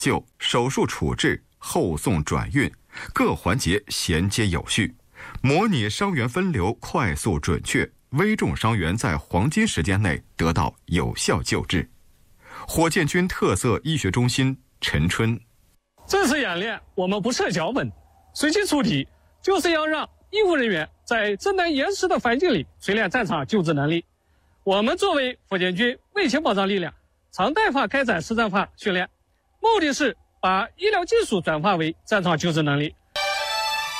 救、手术处置、后送转运各环节衔接有序，模拟伤员分流快速准确，危重伤员在黄金时间内得到有效救治。火箭军特色医学中心陈春： 这次演练我们不设脚本，随机出题，就是要让医护人员在真难严实的环境里锤炼战场救治能力。我们作为火箭军卫勤保障力量，常态化开展实战化训练，目的是把医疗技术转化为战场救治能力，